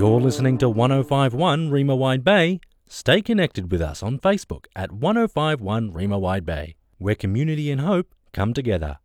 You're listening to 1051 Reema Wide Bay. Stay connected with us on Facebook at 1051 Reema Wide Bay, where community and hope come together.